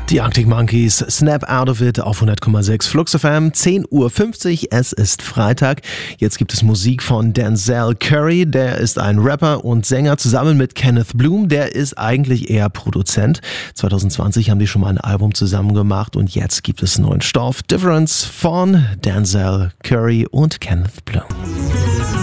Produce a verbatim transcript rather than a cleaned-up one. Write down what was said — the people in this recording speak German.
Die Arctic Monkeys, Snap Out of It auf hundert Komma sechs Flux F M, zehn Uhr fünfzig, es ist Freitag. Jetzt gibt es Musik von Denzel Curry, der ist ein Rapper und Sänger, zusammen mit Kenneth Bloom, der ist eigentlich eher Produzent. zwanzig zwanzig haben die schon mal ein Album zusammen gemacht und jetzt gibt es neuen Stoff. Difference von Denzel Curry und Kenneth Bloom.